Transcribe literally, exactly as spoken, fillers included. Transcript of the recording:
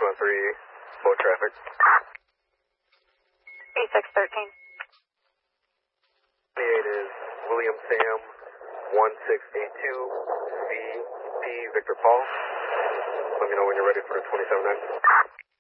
oh three, boat traffic. E six thirteen. twenty-eight is William Sam, one six eight two, V P Victor Paul. Let me know when you're ready for the twenty-seven nine.